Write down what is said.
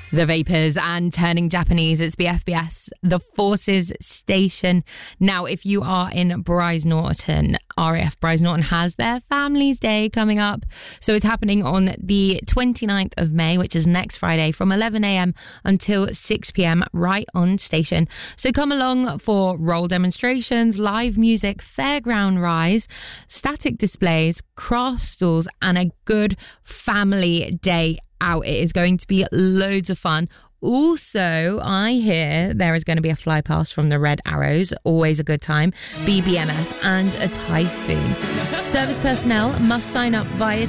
The Vapors and Turning Japanese. It's BFBS, the Forces Station. Now, if you are in Bryce Norton, RAF Bryce Norton has their Families Day coming up. So it's happening on the 29th of May, which is next Friday, from 11 a.m. until 6 p.m. right on station. So come along for roll demonstrations, live music, fairground rides, static displays, craft stalls, and a good family day out. It is going to be loads of fun. Also, I hear there is going to be a fly past from the Red Arrows, always a good time, BBMF, and a typhoon. Service personnel must sign up via